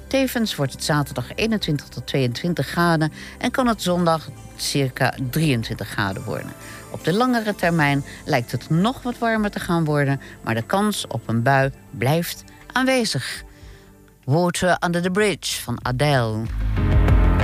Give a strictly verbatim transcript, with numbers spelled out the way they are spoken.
Tevens wordt het zaterdag eenentwintig tot tweeëntwintig graden... en kan het zondag circa drieëntwintig graden worden. Op de langere termijn lijkt het nog wat warmer te gaan worden... maar de kans op een bui blijft aanwezig. Water Under the Bridge van Adele.